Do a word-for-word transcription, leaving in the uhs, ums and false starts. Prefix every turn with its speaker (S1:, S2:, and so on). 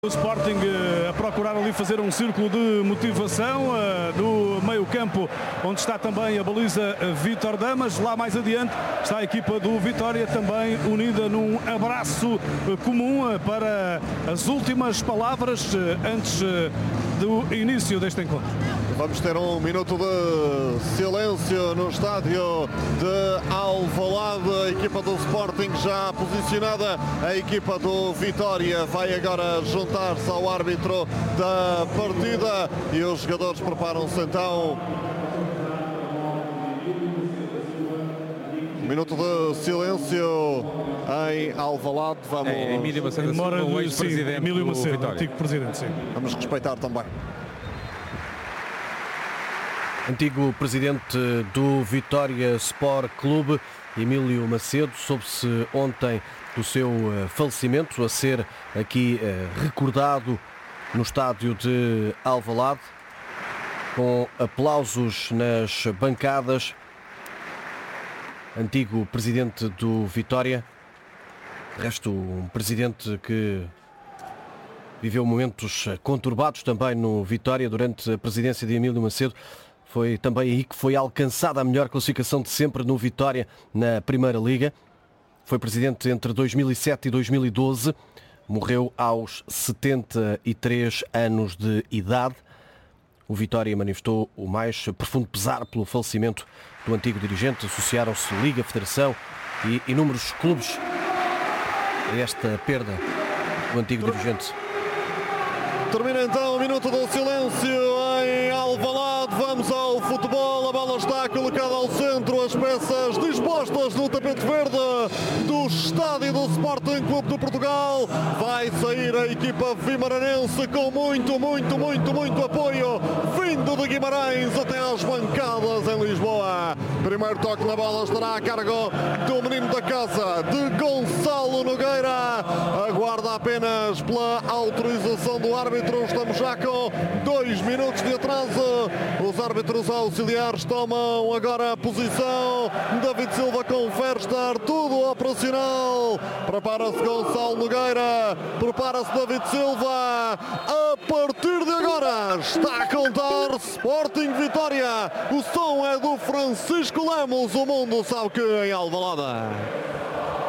S1: O Sporting a procurar ali fazer um círculo de motivação do meio campo, onde está também a baliza Vítor Damas. Lá mais adiante está a equipa do Vitória, também unida num abraço comum para as últimas palavras antes do início deste encontro.
S2: Vamos ter um minuto de silêncio no estádio de Alvalade. A equipa do Sporting já posicionada. A equipa do Vitória vai agora juntar-se ao árbitro da partida e os jogadores preparam-se então. Minuto de silêncio em Alvalade. Vamos...
S3: É, Emílio Macedo,
S1: Memória
S3: o
S1: do
S3: ex-presidente
S1: Emílio
S3: do
S1: Macedo,
S3: Vitória.
S1: antigo presidente, sim.
S2: Vamos respeitar também.
S4: Antigo presidente do Vitória Sport Clube, Emílio Macedo, soube-se ontem do seu falecimento, a ser aqui recordado no estádio de Alvalade, com aplausos nas bancadas. Antigo presidente do Vitória, de resto um presidente que viveu momentos conturbados também no Vitória durante a presidência de Emílio Macedo. Foi também aí que foi alcançada a melhor classificação de sempre no Vitória na Primeira Liga. Foi presidente entre dois mil e sete e dois mil e doze. Morreu aos setenta e três anos de idade. O Vitória manifestou o mais profundo pesar pelo falecimento do antigo dirigente. Associaram-se Liga, Federação e inúmeros clubes a esta perda do antigo dirigente.
S2: Termina então o minuto do silêncio em Alvalade. Vamos ao futebol. A bola está colocada ao centro. As peças dispostas no tapete verde do estádio do Sporting Clube de Portugal. Vai sair a equipa vimaranense com muito, muito, muito, muito apoio vindo de Guimarães até às bancadas em Lisboa. Primeiro toque na bola estará a cargo do menino da casa, de Gonçalo Nogueira. Aguarda apenas pela autorização do árbitro. Estamos já com dois minutos de atraso. Os árbitros auxiliares tomam agora a posição. David Silva com Verster, tudo operacional. Prepara-se Gonçalo Nogueira. Prepara-se David Silva. A partir de agora está a contar Sporting Vitória. O som é do Francisco Lemos. O mundo sabe que em Alvalade.